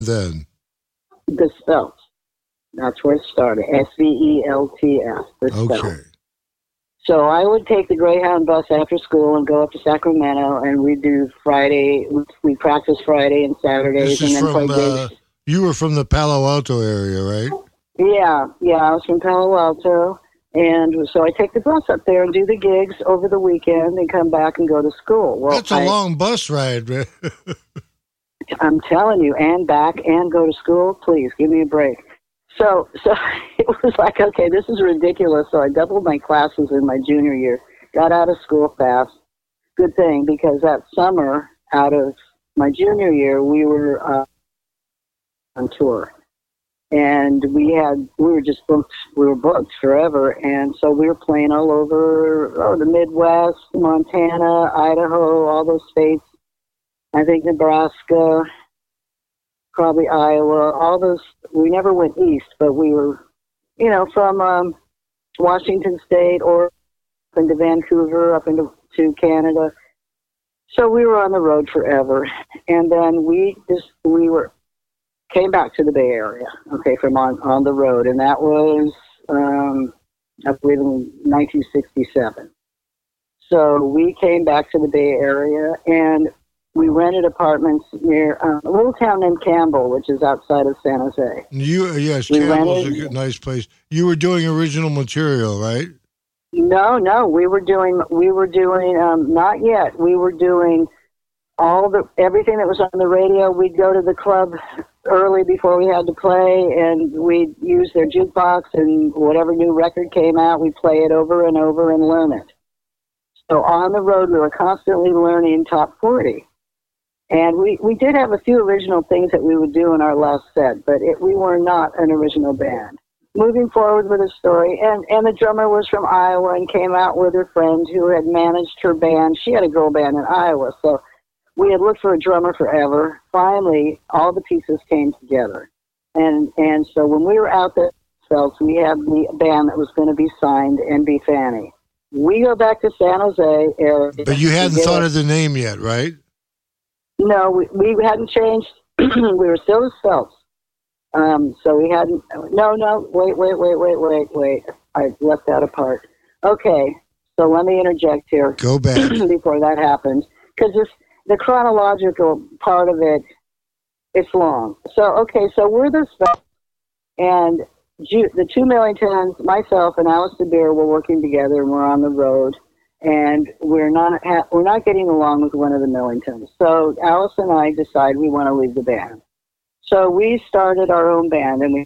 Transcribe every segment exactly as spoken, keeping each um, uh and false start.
then? The Spelts. That's where it started. S V E L T S. The Spelts. Okay. So I would take the Greyhound bus after school and go up to Sacramento, and we'd do Friday. We practice Friday and Saturdays, This is and then from, play uh, gigs. you were from the Palo Alto area, right? Yeah, yeah. I was from Palo Alto, and so I take the bus up there and do the gigs over the weekend, and come back and go to school. Well, That's a I, long bus ride, man. I'm telling you, and back and go to school. Please give me a break. So, so it was like, okay, this is ridiculous. So I doubled my classes in my junior year, got out of school fast. Good thing, because that summer, out of my junior year, we were uh, on tour, and we had we were just booked. We were booked forever, and so we were playing all over oh, the Midwest, Montana, Idaho, all those states. I think Nebraska. Probably Iowa, all those. We never went east, but we were, you know, from um, Washington State or up into Vancouver, up into to Canada. So we were on the road forever, and then we just we were came back to the Bay Area. Okay, from on on the road, and that was um, I believe in nineteen sixty-seven. So we came back to the Bay Area, and we rented apartments near uh, a little town named Campbell, which is outside of San Jose. You yes, We Campbell's rented- a good, nice place. You were doing original material, right? No, no, we were doing, we were doing, um, not yet. We were doing all the, everything that was on the radio. We'd go to the club early before we had to play, and we'd use their jukebox, and whatever new record came out, we'd play it over and over and learn it. So on the road, we were constantly learning top forty. And we, we did have a few original things that we would do in our last set, but it, we were not an original band. Moving forward with the story, and, and the drummer was from Iowa and came out with her friend who had managed her band. She had a girl band in Iowa, so we had looked for a drummer forever. Finally, all the pieces came together. And and so when we were out there, we had the band that was going to be signed and be Fanny. We go back to San Jose area. But you hadn't to get thought a- of the name yet, right? No, we, we hadn't changed. We were still the Spelts. Um, so we hadn't. No, no. Wait, wait, wait, wait, wait, wait. I left that apart. Okay. So let me interject here. Go back. Before that happened, because the chronological part of it, it's long. So okay. So we're the Spelts, and Ju- the two Millingtons, myself and Alice DeBeer, were working together, and we're on the road. And we're not ha- we're not getting along with one of the Millingtons. So Alice and I decide we want to leave the band. So we started our own band, and we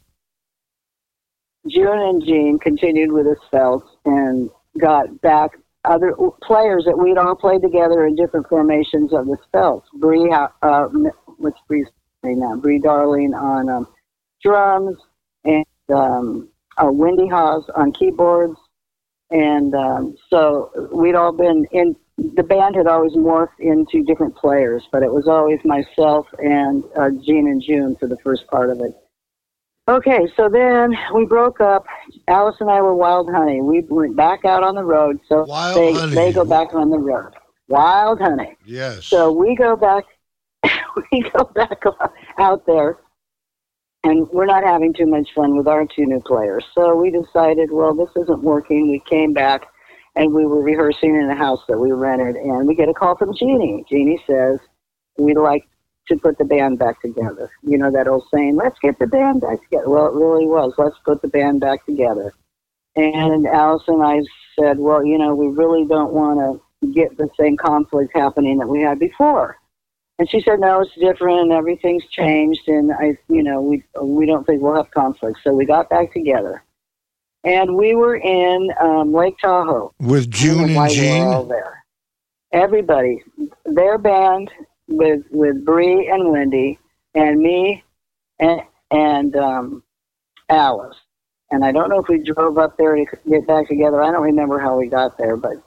June and Jean continued with the Spelts and got back other players that we'd all played together in different formations of the Spelts. Bree, uh, what's Bree's name now? Bree Darling on um, drums, and um, uh, Wendy Haas on keyboards. And um, so we'd all been in, the band had always morphed into different players, but it was always myself and uh, Jean and June for the first part of it. Okay, so then we broke up. Alice and I were Wild Honey. We went back out on the road, so Wild they, Honey. they go back on the road. Wild Honey. Yes. So we go back, we go back out there. And we're not having too much fun with our two new players. So we decided, well, this isn't working. We came back, and we were rehearsing in a house that we rented. And we get a call from Jeannie. Jeannie says, we'd like to put the band back together. You know that old saying, let's get the band back together. Well, it really was. Let's put the band back together. And Alice and I said, well, you know, we really don't want to get the same conflict happening that we had before. And she said, no, it's different, and everything's changed, and I, you know, we we don't think we'll have conflict. So we got back together, and we were in um, Lake Tahoe with June and why Jean. we were all there. Everybody, their band with with Bree and Wendy, and me, and and um, Alice. And I don't know if we drove up there to get back together. I don't remember how we got there, but.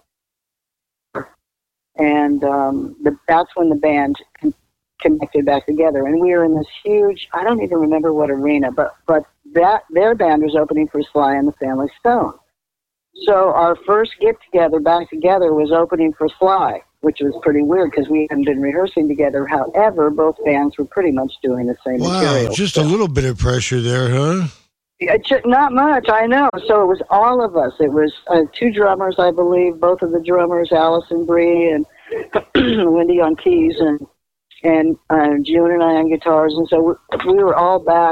And um, the, that's when the band con- connected back together. And we were in this huge, I don't even remember what arena, but, but that their band was opening for Sly and the Family Stone. So our first get-together back together was opening for Sly. which was pretty weird because we hadn't been rehearsing together. However, both bands were pretty much doing the same Wow, material. just a little bit of pressure there, huh? Yeah, ju- not much, I know. So it was all of us. It was uh, two drummers, I believe, both of the drummers, Allison Bree and Wendy on keys, and and uh, June and I on guitars. And so we, we were all back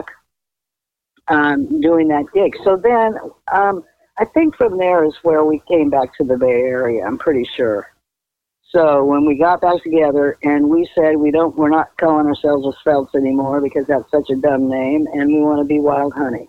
um, doing that gig. So then um, I think from there is where we came back to the Bay Area, I'm pretty sure. So when we got back together and we said we don't, we're not calling ourselves the Svelts anymore because that's such a dumb name, and we want to be Wild Honey.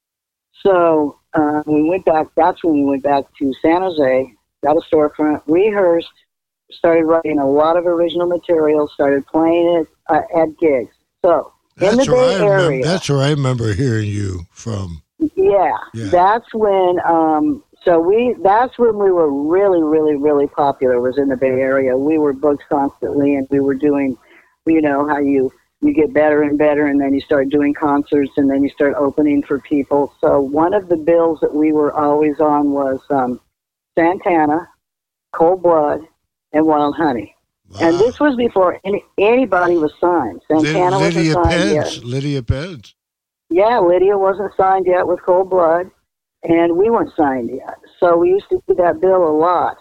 So uh, we went back, that's when we went back to San Jose, got a storefront, rehearsed, started writing a lot of original material, started playing it uh, at gigs. So in That's the where I Bay remember, Area. that's where I remember hearing you from. Yeah, Yeah. that's when, um, so we, that's when we were really, really, really popular, was in the Bay Area. We were booked constantly, and we were doing, you know, how you, you get better and better, and then you start doing concerts, and then you start opening for people. So one of the bills that we were always on was um, Santana, Cold Blood, and Wild Honey. Wow. And this was before any, anybody was signed. Santana Lydia wasn't signed Pence. yet. Lydia Pence. Yeah, Lydia wasn't signed yet with Cold Blood, and we weren't signed yet. So we used to do that bill a lot.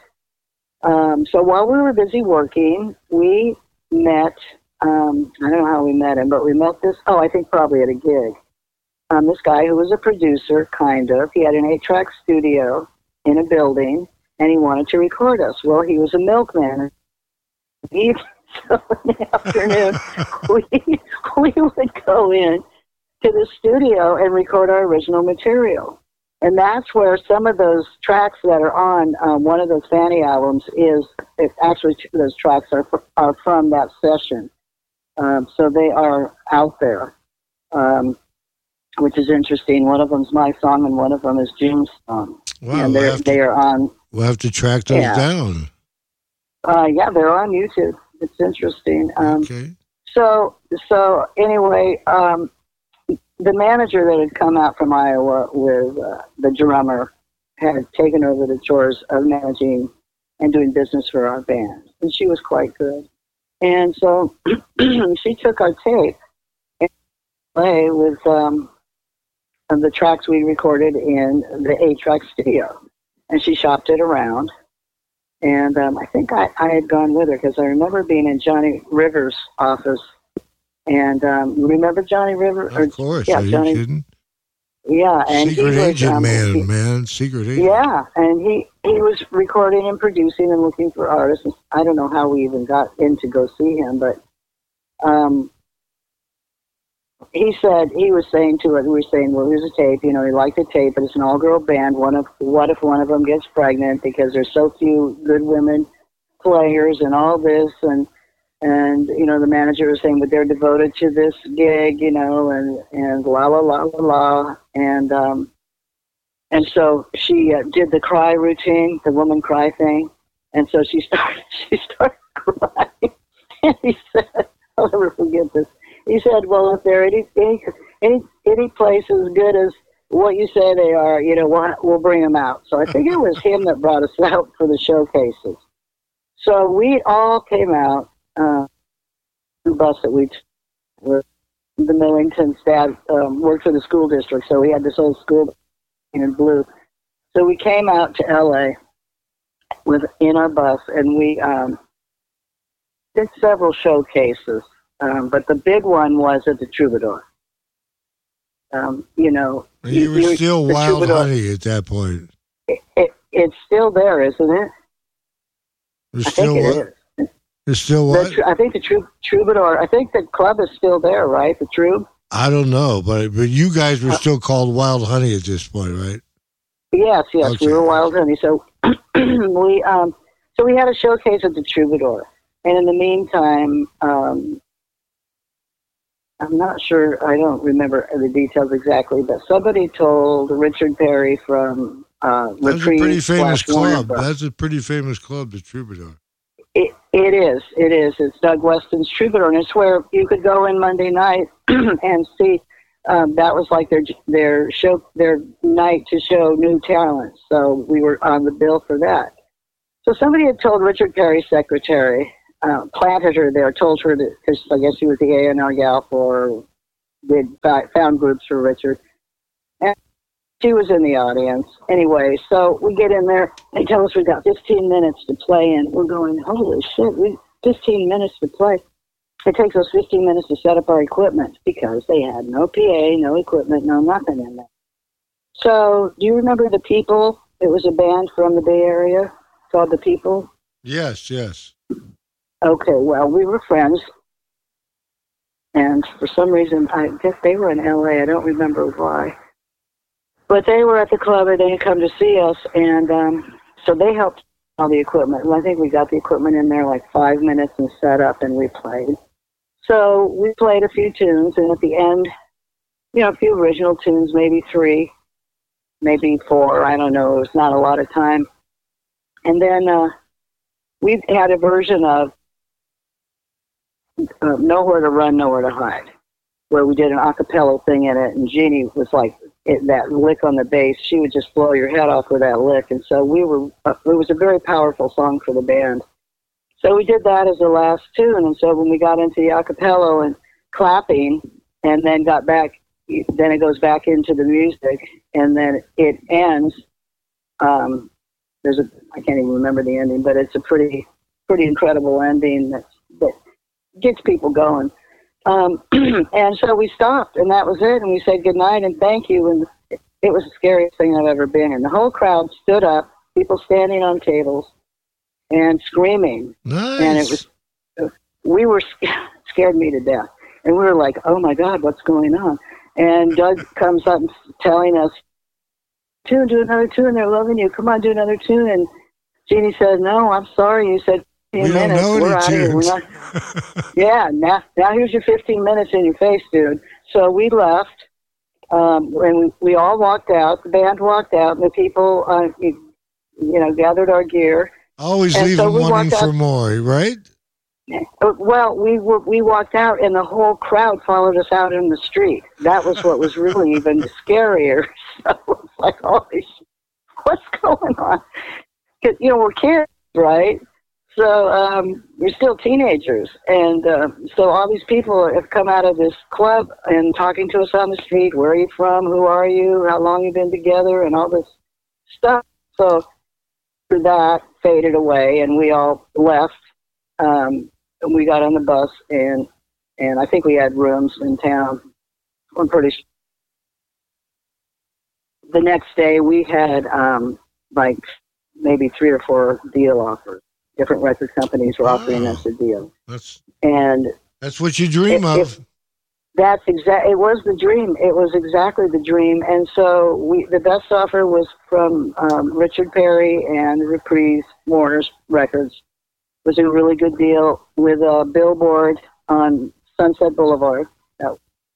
Um, so while we were busy working, we met, um, I don't know how we met him, but we met this, oh, I think probably at a gig. Um, this guy who was a producer, kind of. He had an eight-track studio in a building, and he wanted to record us. Well, he was a milkman. He, so in the afternoon, we, we would go in to the studio and record our original material. And that's where some of those tracks that are on um, one of those Fanny albums is, it, actually two of those tracks are, are from that session. Um, so they are out there, um, which is interesting. One of them's my song and one of them is June's song. Wow, And we'll they're, have, they to, are on, we'll have to track those Yeah. down. uh, yeah, they're on YouTube. It's interesting. Um, Okay. So, so anyway, um, the manager that had come out from Iowa with uh, the drummer had taken over the chores of managing and doing business for our band, and she was quite good. And so she took our tape and play with um, the tracks we recorded in the eight-track studio, and she shopped it around. And um, I think I, I had gone with her because I remember being in Johnny Rivers' office. And um, you remember Johnny Rivers? Of course. Yeah, Are you Johnny. kidding? Yeah, and Secret he was, agent um, man, he- man. Secret agent. Yeah, and he he was recording and producing and looking for artists. I don't know how we even got in to go see him, but um, he said he was saying to us, we were saying, well, here's a tape. You know, he liked the tape, but it's an all-girl band. One of what if one of them gets pregnant because there's so few good women players and all this and. And, you know, the manager was saying, but they're devoted to this gig, you know, and, and la, la, la, la, la. And, um, and so she uh, did the cry routine, the woman cry thing. And so she started, she started crying. And he said, I'll never forget this. He said, well, if there are any, any, any, any place as good as what you say they are, you know, we'll, we'll bring them out. So I think it was him that brought us out for the showcases. So we all came out. Uh, the bus that we took with the Millington's dad um, worked for the school district, so we had this old school in blue. So we came out to L A with in our bus, and we um, did several showcases, um, but the big one was at the Troubadour. Um, you know, And you were you- still the Wild Troubadour- Honey at that point. It, it, it's still there, isn't it? There's I still think it what? is. There's still The what? tr- I think the Trou- Troubadour. I think the club is still there, right? The Troub. I don't know, but but you guys Uh, were still called Wild Honey at this point, right? Yes, yes, Okay. we were Wild Honey. So we um, so we had a showcase at the Troubadour, and in the meantime, um, I'm not sure. I don't remember the details exactly, but somebody told Richard Perry from uh, That's a Reprieve pretty famous slash Warner club. Bros. That's a pretty famous club, the Troubadour. It, it is. It is. It's Doug Weston's Troubadour, and it's where you could go in Monday night and see. Um, that was like their their show, their night to show new talent. So we were on the bill for that. So somebody had told Richard Perry's secretary, uh, planted her there, told her that, because I guess she was the A and R gal for, they'd found groups for Richard. And she was in the audience. Anyway, so we get in there. They tell us we've got fifteen minutes to play, and we're going, holy shit, we fifteen minutes to play. It takes us fifteen minutes to set up our equipment because they had no P A, no equipment, no nothing in there. So, do you remember The People? It was a band from the Bay Area called The People. Yes, yes. Okay, well, we were friends. And for some reason, I guess they were in L A. I don't remember why. But they were at the club and they had come to see us. And um, so they helped all the equipment. Well, I think we got the equipment in there like five minutes and set up and we played. So we played a few tunes. And at the end, you know, a few original tunes, maybe three, maybe four. I don't know. It was not a lot of time. And then uh, we had a version of uh, Nowhere to Run, Nowhere to Hide, where we did an a cappella thing in it, and Jeannie was like, it, that lick on the bass, she would just blow your head off with that lick. And so we were, uh, it was a very powerful song for the band. So we did that as the last tune. And so when we got into the a cappella and clapping, and then got back, then it goes back into the music, and then it ends. Um, there's a, I can't even remember the ending, but it's a pretty, pretty incredible ending that, that gets people going. Um, and so we stopped, and that was it. And we said goodnight and thank you. And it was the scariest thing I've ever been in. The whole crowd stood up, people standing on tables and screaming. Nice. And it was, we were scared me to death. And we were like, oh my God, what's going on? And Doug comes up telling us, tune, do another tune. They're loving you. Come on, do another tune. And Jeannie said, no, I'm sorry. You said fifteen we don't minutes. know We're any out of here. We're tunes. not. Yeah, now, now here's your fifteen minutes in your face, dude. So we left, um, and we, we all walked out. The band walked out, and the people, uh, you, you know, gathered our gear. Always And leave so them we wanting walked for out- more, right? Well, we were, we walked out, and the whole crowd followed us out in the street. That was what was really even scarier. So it's like, holy shit, what's going on? Because, you know, we're kids, right? So um, we're still teenagers. And uh, so all these people have come out of this club and talking to us on the street. Where are you from? Who are you? How long you been together? And all this stuff. So that faded away, and we all left. Um, and we got on the bus, and and I think we had rooms in town. I'm pretty sure. The next day, we had um, like maybe three or four deal offers. Different record companies were offering Wow. us a deal, That's and that's what you dream It- of. it- that's exact. It was the dream. It was exactly the dream. And so we, the best offer was from um, Richard Perry and Reprise Warner's Records. It was a really good deal with a billboard on Sunset Boulevard, uh,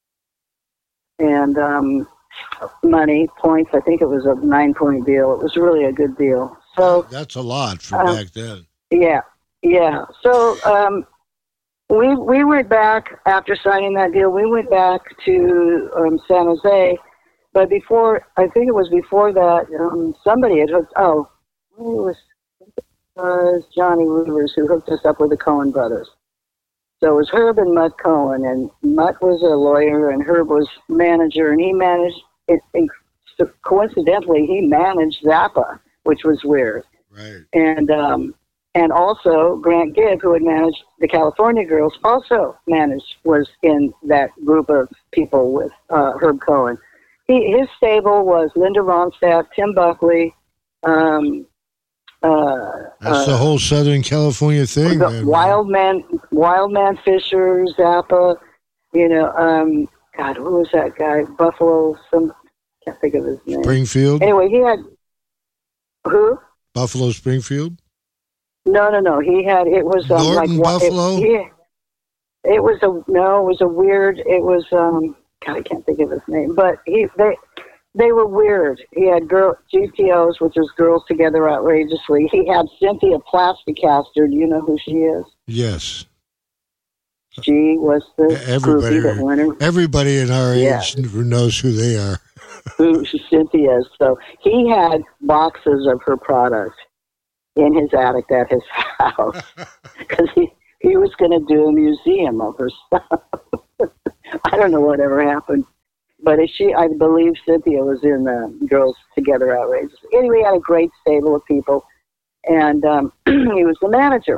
and um, money points. I think it was a nine-point deal. It was really a good deal. So That's a lot for uh, back then. yeah, yeah. So. Um, We we went back after signing that deal. We went back to um, San Jose, but before I think it was before that, um, somebody had hooked. Oh, it was it was Johnny Rivers who hooked us up with the Cohen brothers. So it was Herb and Mutt Cohen, and Mutt was a lawyer, and Herb was manager, and he managed. It, it, coincidentally, he managed Zappa, which was weird. Right. And um, and also Grant Gibb, who had managed the California Girls, also managed, was in that group of people with uh, Herb Cohen. He, his stable was Linda Ronstadt, Tim Buckley, um, uh, That's uh, the whole Southern California thing, the man. Wild Man, Wild Man Fisher, Zappa, you know, um, God, who was that guy? Buffalo, some, can't think of his name. Springfield? Anyway, he had, who? Buffalo Springfield? No, no, no. He had, it was um, like Norton wa- Buffalo? It, he, it was a no. It was a weird. It was um. God, I can't think of his name. But he they they were weird. He had girl G T Os, which was Girls Together Outrageously. He had Cynthia Plasticaster. Do you know who she is? Yes. She was the Everybody, groupie that went her, everybody in our Yeah. age knows who they are. who Cynthia is. So he had boxes of her product. in his attic at his house because he, he was going to do a museum of her stuff. I don't know whatever happened. But she, I believe Cynthia was in the Girls Together Outrageous. Anyway, he had a great stable of people, and um, he was the manager.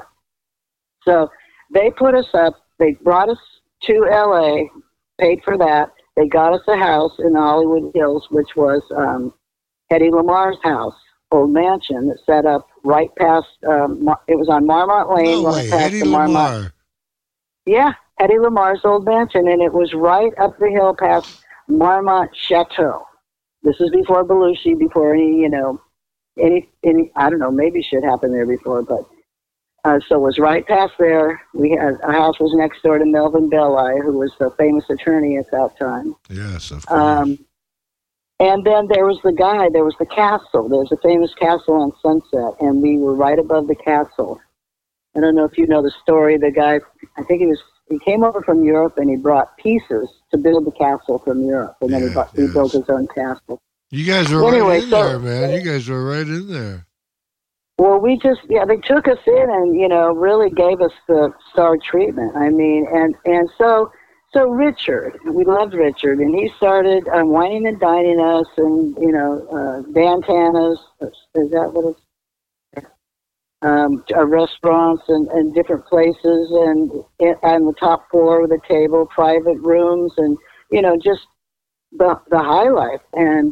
So they put us up. They brought us to L A, paid for that. They got us a house in the Hollywood Hills, which was um, Hedy Lamar's house, old mansion that set up right past, um, Mar- it was on Marmont Lane. No right way, past Hedy the Marmont. Lamar. Yeah, Hedy Lamar's old mansion, and it was right up the hill past Marmont Chateau. This is before Belushi, before any, you know, any, any, I don't know, maybe shit happened there before, but, uh, so it was right past there. We had, our house was next door to Melvin Belli, who was the famous attorney at that time. Yes, of course. Um, and then there was the guy, there was the castle. There was a famous castle on Sunset, and we were right above the castle. I don't know if you know the story. The guy, I think he was, he came over from Europe and he brought pieces to build the castle from Europe. And then Yeah, he, bought, yes. he built his own castle. You guys were Anyway, right in so- there, man. You guys were right in there. Well, we just, yeah, they took us in and, you know, really gave us the star treatment. I mean, and, and so, so Richard, we loved Richard, and he started um, whining and dining us and, you know, uh, bantanas, is that what it's, um, uh, restaurants and, and different places, and it, on the top floor with a table, private rooms, and, you know, just the, the high life. And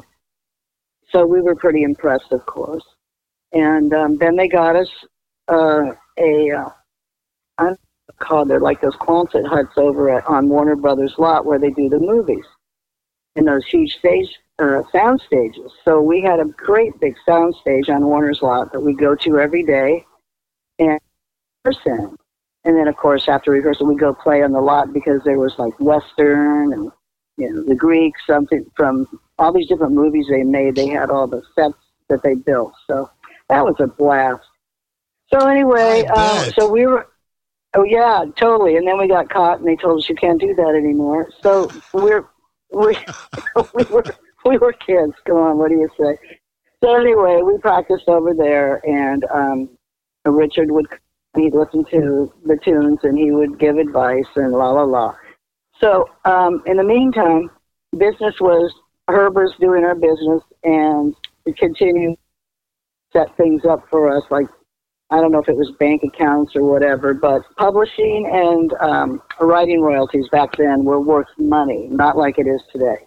so we were pretty impressed, of course. And um, then they got us uh, a, uh, I don't know what they're called, they're like those Quonset huts over at, on Warner Brothers lot where they do the movies, and those huge stage, uh, sound stages. So we had a great big sound stage on Warner's lot that we go to every day and rehearse. And then, of course, after rehearsal, we go play on the lot because there was like Western and, you know, the Greek, something from all these different movies they made. They had all the sets that they built. So that was a blast. So anyway, I uh, bet. so we were, oh yeah, totally. And then we got caught, and they told us you can't do that anymore. So we're we we were we were kids. Come on, what do you say? So anyway, we practiced over there, and um, Richard would he'd listen to the tunes, and he would give advice, and la la la. So um, in the meantime, business was Herb was doing our business, and it continued set things up for us, like, I don't know if it was bank accounts or whatever, but publishing and um, writing royalties back then were worth money, not like it is today.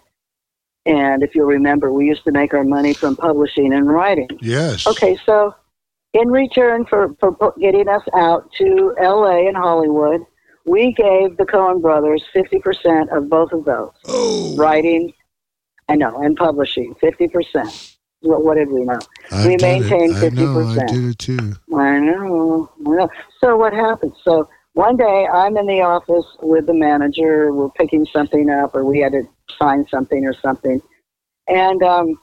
And if you'll remember, we used to make our money from publishing and writing. Yes. Okay, so in return for, for getting us out to L A and Hollywood, we gave the Coen brothers fifty percent of both of those. Oh. Writing, I know, and publishing, fifty percent. What, what did we know? I've we done maintained it. I know, I fifty percent. did it too. I know, I know. So what happened? So one day I'm in the office with the manager. We're picking something up, or we had to sign something or something. And um,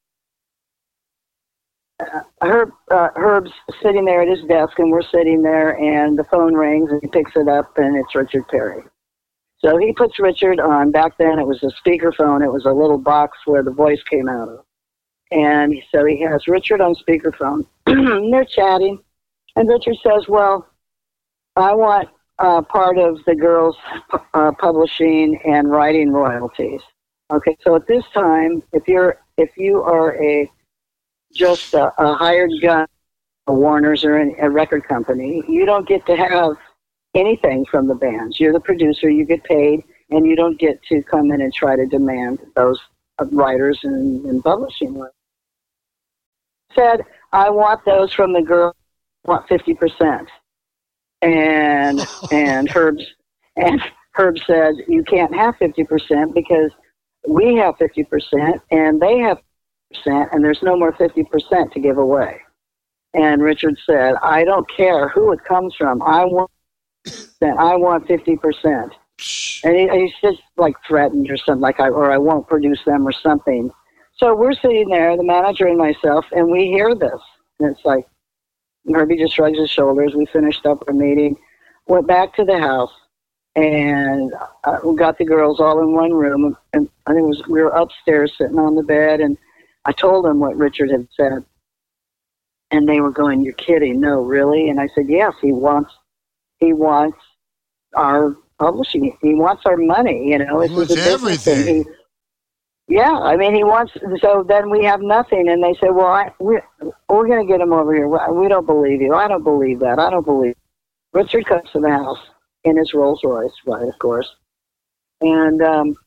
uh, Herb, uh, Herb's sitting there at his desk, and we're sitting there, and the phone rings, and he picks it up, and it's Richard Perry. So he puts Richard on. Back then it was a speakerphone. It was a little box where the voice came out of. And so he has Richard on speakerphone. And they're chatting. And Richard says, well, I want uh, part of the girls' uh, publishing and writing royalties. Okay, so at this time, if you're if you are a just a, a hired gun, a Warner's or an, a record company, you don't get to have anything from the bands. You're the producer, you get paid, and you don't get to come in and try to demand those of writers and, and publishing. Said, I want those from the girl. I want fifty percent. And and Herb and Herb said, you can't have fifty percent because we have fifty percent and they have fifty percent, and there's no more fifty percent to give away. And Richard said, I don't care who it comes from. I want I want fifty percent. And he, he's just like threatened or something, like I, or I won't produce them or something. So we're sitting there, the manager and myself, and we hear this. And it's like, Herbie just shrugs his shoulders. We finished up our meeting, went back to the house, and uh, we got the girls all in one room. And I think it was, we were upstairs sitting on the bed, and I told them what Richard had said. And they were going, "You're kidding? No, really?" And I said, "Yes, he wants, he wants our publishing. He wants our money. You know, He this wants is a business thing. everything. He, yeah, I mean, he wants. So then we have nothing." And they said, "Well, I, we, we're going to get him over here. We don't believe you. I don't believe that. I don't believe." Richard comes to the house in his Rolls Royce, right, of course, and um,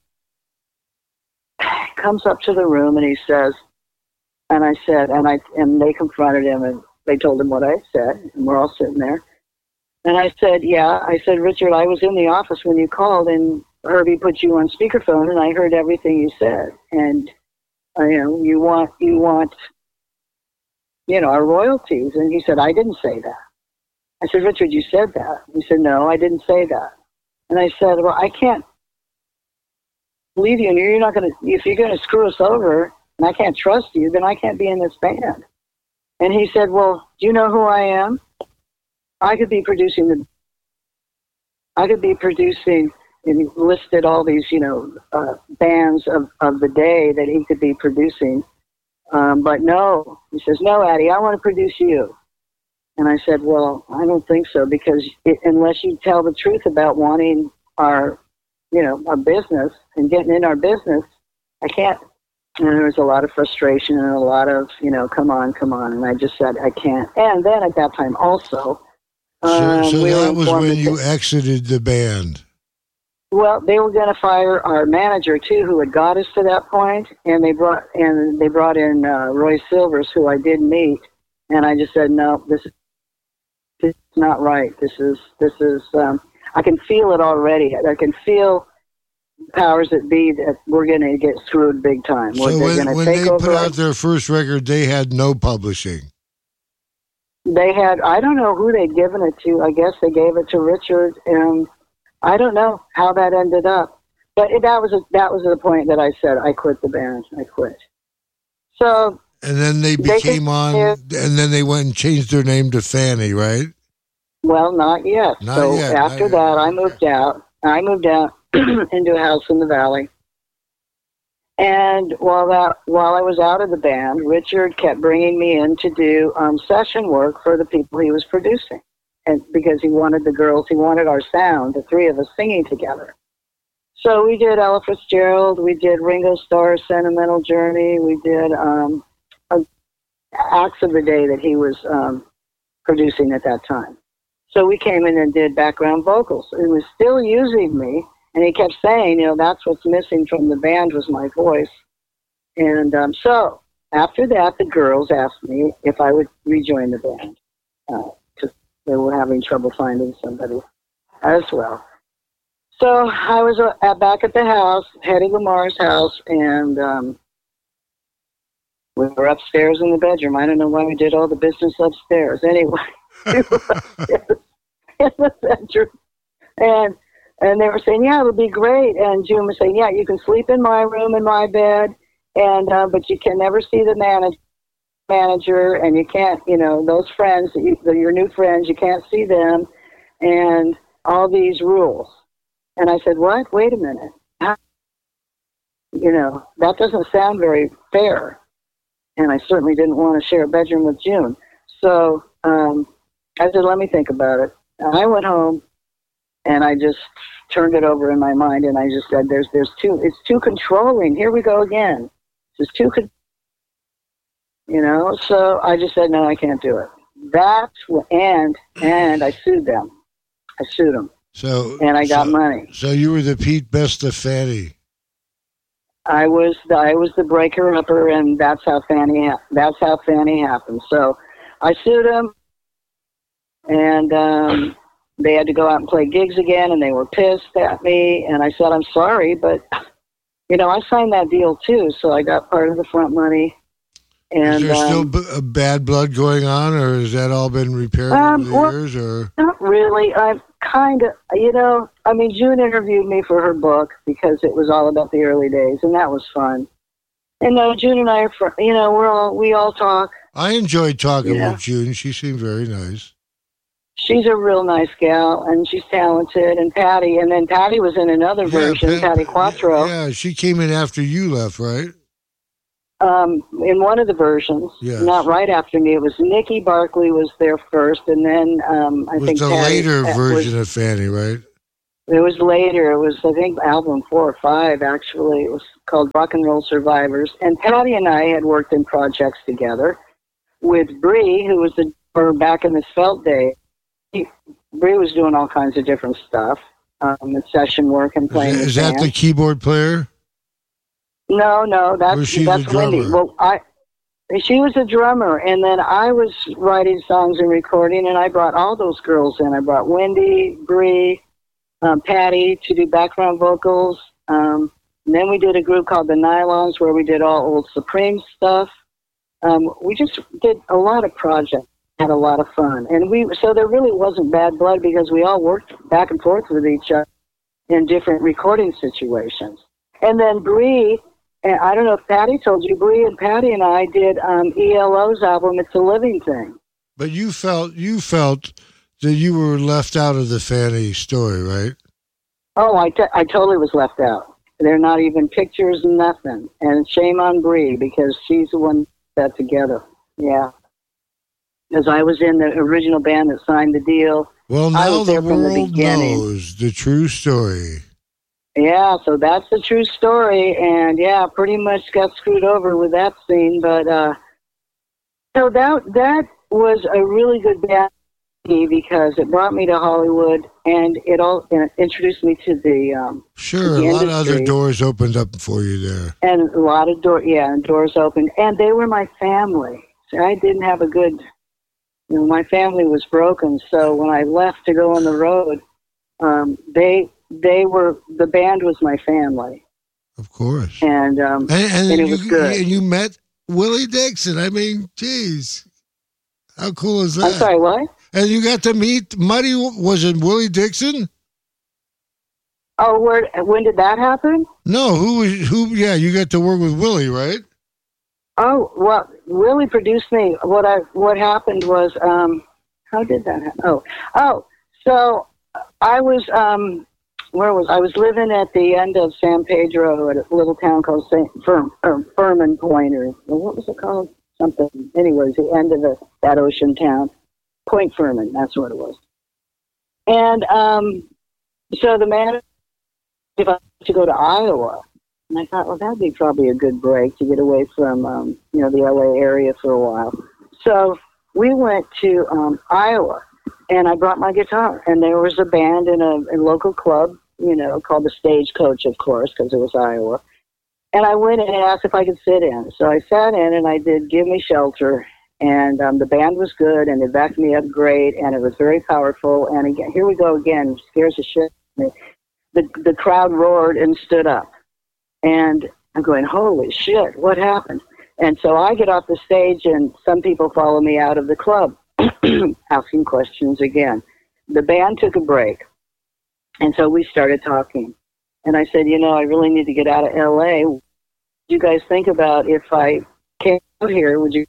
comes up to the room and he says. And I said, and I and they confronted him and they told him what I said, and we're all sitting there. And I said, "Yeah," I said, "Richard, I was in the office when you called, and Herbie put you on speakerphone, and I heard everything you said. And uh, you know, you want, you want, you know, our royalties." And he said, "I didn't say that." I said, "Richard, you said that." He said, "No, I didn't say that." And I said, "Well, I can't believe you, and you're not going to, if you're going to screw us over, and I can't trust you, then I can't be in this band." And he said, "Well, do you know who I am? I could be producing the, I could be producing," and he listed all these, you know, uh, bands of, of the day that he could be producing. Um, but no, he says, "No, Addie, I want to produce you." And I said, "Well, I don't think so, because it, unless you tell the truth about wanting our, you know, our business and getting in our business, I can't." And there was a lot of frustration and a lot of, you know, come on, come on. And I just said, "I can't." And then at that time also, So, um, so we that were was when informed you that- exited the band. well, they were going to fire our manager too, who had got us to that point, and they brought and they brought in uh, Roy Silvers, who I did meet, and I just said, "No, this is this is not right. This is this is um, I can feel it already. I can feel powers that be that we're going to get screwed big time. So They're when, going to when take they over put our- out their first record, they had no publishing. They had, I don't know who they'd given it to. I guess they gave it to Richard, and I don't know how that ended up. But it, that was a, that was the point that I said, I quit the band. I quit. So And then they They became could- on, yeah. and then they went and changed their name to Fanny, right? Well, not yet. Not so yet, after not yet. that, I moved out. I moved out into a house in the valley. And while that, while I was out of the band, Richard kept bringing me in to do um, session work for the people he was producing, and because he wanted the girls, he wanted our sound, the three of us singing together. So we did Ella Fitzgerald, we did Ringo Starr's Sentimental Journey, we did um, a, acts of the day that he was um, producing at that time. So we came in and did background vocals. He was still using me, and he kept saying, you know, that's what's missing from the band was my voice. And um, so after that, the girls asked me if I would rejoin the band, because uh, they were having trouble finding somebody as well. So I was uh, at, back at the house, Hetty Lamar's house, and um, we were upstairs in the bedroom. I don't know why we did all the business upstairs. Anyway, we were upstairs in the bedroom. And and they were saying, "Yeah, it'll be great." And June was saying, "Yeah, you can sleep in my room, in my bed, and uh, but you can never see the manage- manager, and you can't, you know, those friends, that you, your new friends, you can't see them, and all these rules." And I said, "What? Wait a minute. How? You know, that doesn't sound very fair." And I certainly didn't want to share a bedroom with June. So um, I said, "Let me think about it." And I went home, and I just turned it over in my mind, and I just said, "There's, there's too, it's too controlling. Here we go again. It's too, con-, you know." So I just said, "No, I can't do it." That's wh- and and I sued them. I sued them, So and I got so, money. So you were the Pete Best of Fanny. I was the, I was the breaker upper, and that's how Fanny ha- that's how Fanny happened. So I sued them, and um, they had to go out and play gigs again, and they were pissed at me. And I said, "I'm sorry, but you know, I signed that deal too, so I got part of the front money." And Is there still um, b- a bad blood going on, or has that all been repaired Um, over the well- years? Or not really. I've kind of, you know, I mean, June interviewed me for her book because it was all about the early days, and that was fun. And uh, June and I are, fr- you know, we're all we all talk. I enjoyed talking Yeah. with June. She seemed very nice. She's a real nice gal, and she's talented. And Patty, and then Patty was in another version, Pat- Patty Quattro. Yeah, she came in after you left, right? Um, in one of the versions, yes. not right after me, it was Nikki Barkley was there first, and then um, I it was think the Patty, later was, version of Fanny, right? It was later. It was, I think, album four or five, actually. It was called Rock and Roll Survivors. And Patty and I had worked in projects together with Bree, who was the, or back in the Svelte day. He, Bree was doing all kinds of different stuff, um, and session work and playing Is, with is that bands. the keyboard player? No, no, Or that's is she that's the drummer? Wendy. Well, I she was a drummer, and then I was writing songs and recording, and I brought all those girls in. I brought Wendy, Bree, um, Patty to do background vocals. Um, and then we did a group called the Nylons, where we did all old Supreme stuff. Um, we just did a lot of projects, had a lot of fun, and we so there really wasn't bad blood because we all worked back and forth with each other in different recording situations. And then Bree. And I don't know if Patty told you, Bree and Patty and I did um, E L O's album, It's a Living Thing. But you felt you felt that you were left out of the Fanny story, right? Oh, I, t- I totally was left out. They're not even pictures, nothing. And shame on Bree, because she's the one that together. Yeah. Because I was in the original band that signed the deal. Well, I now was the there from the world beginning. knows the true story. Yeah, so that's the true story, and yeah, pretty much got screwed over with that scene. But uh, so that that was a really good band for me because it brought me to Hollywood, and it all uh, introduced me to the um, Sure, the a lot industry. of other doors opened up for you there, and a lot of door yeah, and doors opened, and they were my family. So I didn't have a good, you know, my family was broken. So when I left to go on the road, um, they. They were, the band was my family. Of course. And um, and, and, and it you, was good. And you met Willie Dixon. I mean, geez, how cool is that? I'm sorry, what? And you got to meet Muddy, was it Willie Dixon? Oh, where, when did that happen? No, who was, who, yeah, you got to work with Willie, right? Oh, well, Willie produced me. What I, what happened was, um, how did that happen? Oh, oh, so I was, um, Where was I? was living at the end of San Pedro at a little town called Saint Firm or Furman Point, or what was it called? Something. Anyways, the end of the, that ocean town, Point Furman. That's what it was. And um, so the man, if I to go to Iowa, and I thought, well, that'd be probably a good break to get away from um, you know the L A area for a while. So we went to um, Iowa. And I brought my guitar, and there was a band in a, a local club, you know, called the Stagecoach, of course, because it was Iowa. And I went in and asked if I could sit in. So I sat in, and I did Give Me Shelter. And um, the band was good, and they backed me up great, and it was very powerful. And again, here we go again, scares the shit out of me. The, the crowd roared and stood up. And I'm going, holy shit, what happened? And so I get off the stage, and some people follow me out of the club. Asking questions again. The band took a break, and so we started talking. And I said, you know, I really need to get out of L A. What do you guys think about if I came out here? Would you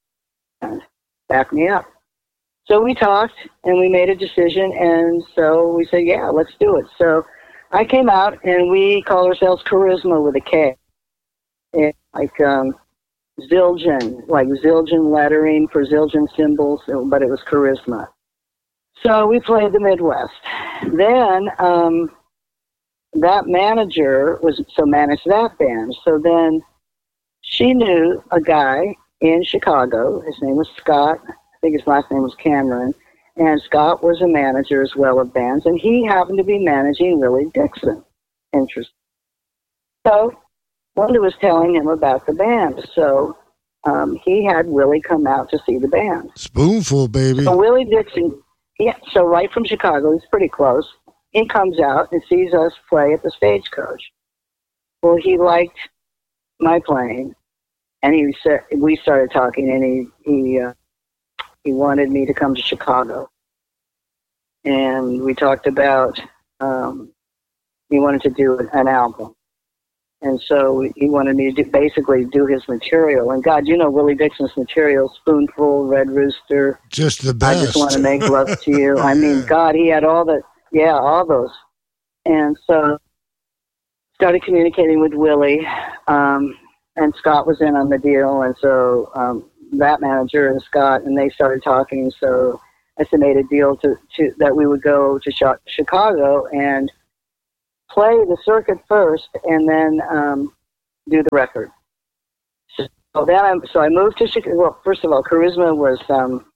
back me up? So we talked, and we made a decision, and so we said, yeah, let's do it. So I came out, and we call ourselves Charisma with a K. And like, um, Zildjian, like Zildjian lettering for Zildjian symbols, but it was Charisma. So we played the Midwest. Then um, that manager was so managed that band. So then she knew a guy in Chicago. His name was Scott. I think his last name was Cameron. And Scott was a manager as well of bands, and he happened to be managing Willie Dixon. Interesting. So Wanda was telling him about the band, so um, he had Willie come out to see the band. Spoonful, baby. So Willie Dixon, yeah, so right from Chicago, he's pretty close. He comes out and sees us play at the Stagecoach. Well, he liked my playing, and he said we started talking, and he he uh, he wanted me to come to Chicago, and we talked about um, he wanted to do an album. And so he wanted me to do, basically do his material. And God, you know Willie Dixon's material, Spoonful, Red Rooster. Just the best. I Just Want to Make Love to You. I mean, yeah. God, he had all the, yeah, all those. And so started communicating with Willie. Um, and Scott was in on the deal, and so um, that manager and Scott, and they started talking. So I made a deal to, to that we would go to sh- Chicago and play the circuit first, and then um, do the record. So then, I, so I moved to Chicago. Well, first of all, Charisma was. Um,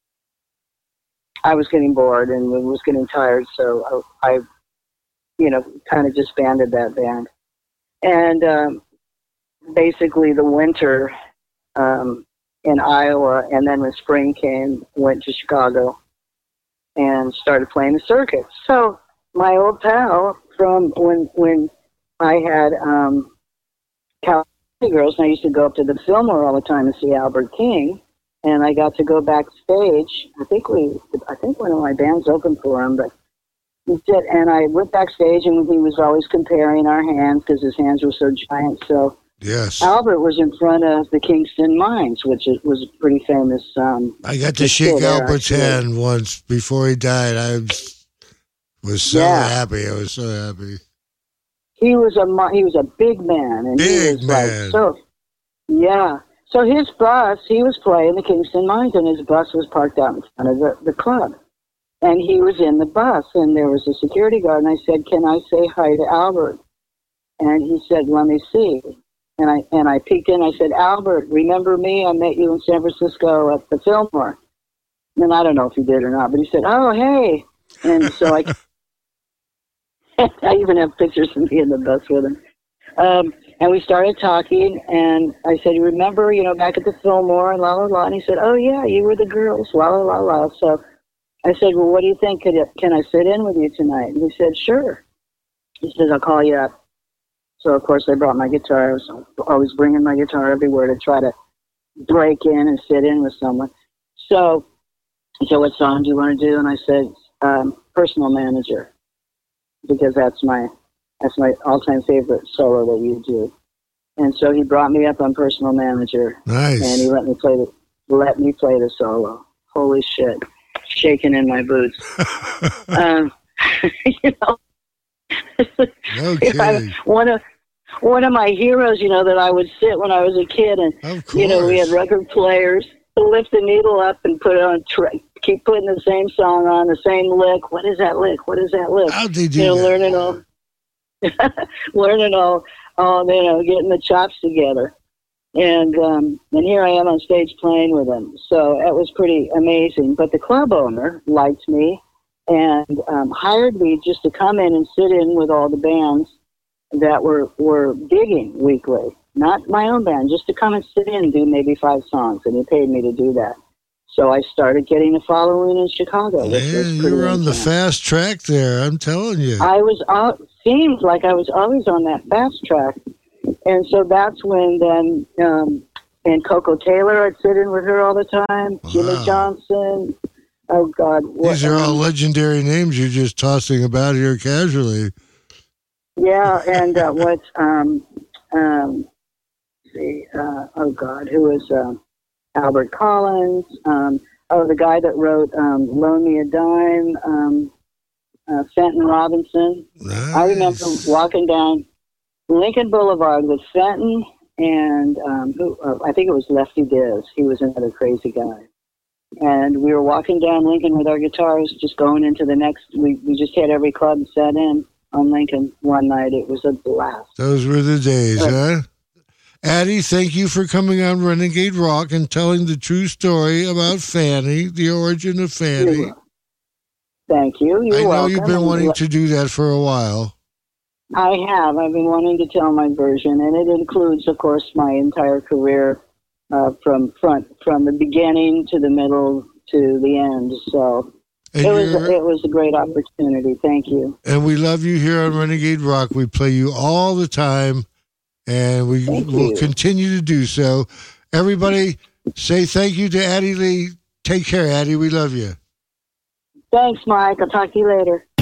I was getting bored and was getting tired, so I, I you know, kind of disbanded that band. And um, basically, the winter um, in Iowa, and then when spring came, went to Chicago and started playing the circuit. So my old pal from when when I had um, California Girls, and I used to go up to the Fillmore all the time and see Albert King. And I got to go backstage. I think we, I think one of my bands opened for him, but he did. And I went backstage, and he was always comparing our hands because his hands were so giant. So yes, Albert was in front of the Kingston Mines, which was a pretty famous. Um, I got to shake Albert's there, hand once before he died. I was, was so yeah. happy. I was so happy. He was a he was a big man, and big he was man. like so. Yeah. So his bus, he was playing the Kingston Mines, and his bus was parked out in front of the, the club. And he was in the bus, and there was a security guard, and I said, "Can I say hi to Albert?" And he said, "Let me see." And I and I peeked in. I said, "Albert, remember me? I met you in San Francisco at the Fillmore." And I don't know if he did or not, but he said, "Oh, hey." And so I, I even have pictures of me in the bus with him. Um, and we started talking, and I said, "You remember, you know, back at the Fillmore, and la, la, la." And he said, "Oh, yeah, you were the girls, la, la, la, la." So I said, "Well, what do you think? Could it, can I sit in with you tonight?" And he said, "Sure." He says, "I'll call you up." So, of course, I brought my guitar. I was always bringing my guitar everywhere to try to break in and sit in with someone. So he said, "What song do you want to do?" And I said, um, "Personal Manager," because that's my That's my all-time favorite solo that you do. And so he brought me up on Personal Manager. Nice. And he let me play the let me play the solo. Holy shit. Shaking in my boots. um, you know. No kidding. one of one of my heroes, you know, that I would sit when I was a kid, and of course. You know, we had record players to lift the needle up and put it on tra- keep putting the same song on, the same lick. What is that lick? What is that lick? How'd they do you know, that? learning all learning all, all, you know, getting the chops together. And um, and here I am on stage playing with them. So it was pretty amazing. But the club owner liked me and um, hired me just to come in and sit in with all the bands that were, were gigging weekly. Not my own band, just to come and sit in and do maybe five songs. And he paid me to do that. So I started getting a following in Chicago. Man, you were on the fast track there, I'm telling you. I was, uh, seemed like I was always on that fast track. And so that's when then, um, and Coco Taylor, I'd sit in with her all the time. Wow. Jimmy Johnson. Oh, God. What, These are um, all legendary names you're just tossing about here casually. Yeah, and uh, what, um, um, see, uh, oh, God, who was... Uh, Albert Collins, um, oh, the guy that wrote um, Loan Me a Dime, um, uh, Fenton Robinson. Nice. I remember walking down Lincoln Boulevard with Fenton and um, who uh, I think it was Lefty Diz. He was another crazy guy. And we were walking down Lincoln with our guitars, just going into the next, we, we just hit every club and sat in on Lincoln one night. It was a blast. Those were the days, but, huh? Addie, thank you for coming on Renegade Rock and telling the true story about Fanny, the origin of Fanny. Thank you. You're I know welcome. You've been wanting to do that for a while. I have. I've been wanting to tell my version, and it includes, of course, my entire career uh, from front, from the beginning to the middle to the end. So and it was it was a great opportunity. Thank you. And we love you here on Renegade Rock. We play you all the time. And we thank will you. continue to do so. Everybody, say thank you to Addie Lee. Take care, Addie. We love you. Thanks, Mike. I'll talk to you later.